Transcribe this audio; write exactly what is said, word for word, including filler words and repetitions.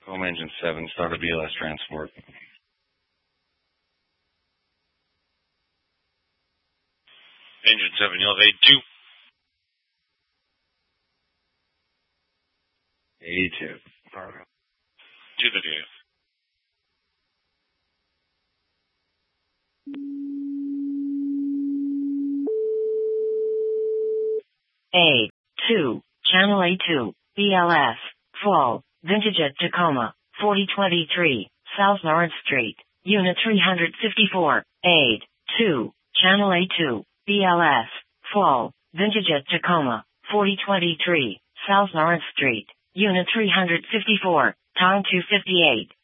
Home engine seven, starter B L S transport. Engine seven, you'll have eighty-two. eighty-two. To the data. A two, Channel A two, B L S, Fall, Vintage at Tacoma, forty twenty-three, South Lawrence Street, Unit three fifty-four, A two, Channel A two, B L S, Fall, Vintage at Tacoma, forty twenty-three, South Lawrence Street, Unit three fifty-four, time two fifty-eight.